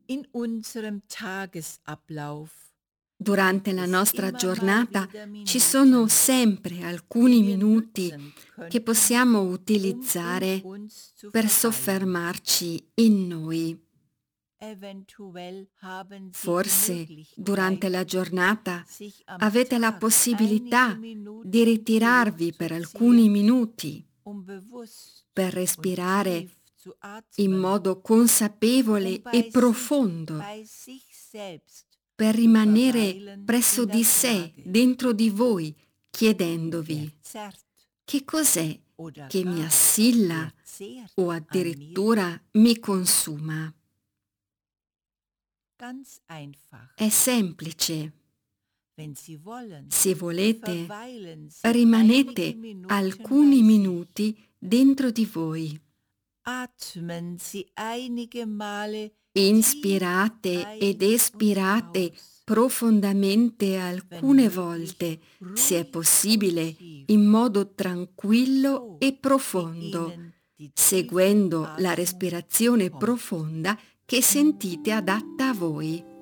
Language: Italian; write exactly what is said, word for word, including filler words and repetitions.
In unserem Tagesablauf Durante gibt la es nostra immer mal giornata wieder ci sono Minuten, sempre die alcuni wir minuti nutzen che könnten, possiamo um in utilizzare uns zu per verweilen. soffermarci in noi. Eventuell haben Sie die Forse durante Möglichkeit, la giornata sich am avete la Tag einige possibilità di Minuten ritirarvi per alcuni zurückzuziehen, minuti um bewusst per und respirare tief zu in atmen, modo um consapevole e bei sich, profondo, bei sich selbst per zu rimanere verweilen presso in di der sé, Frage, dentro di voi, wer chiedendovi: zerrt che cos'è oder che mi gar wer assilla o zehrt an mir? addirittura mi consuma? Ganz einfach. È semplice. Wenn Sie wollen, Se volete, verweilen Sie einige rimanete Minuten alcuni bei sich. minuti dentro di voi. Atmen Sie einige Male tief Inspirate ed ein und espirate aus, profondamente wenn alcune möglich volte, se è ruhig und possibile, tief, in modo tranquillo so e wie profondo, Ihnen die tiefe seguendo la Atmung respirazione kommt. profonda che sentite adatta a voi.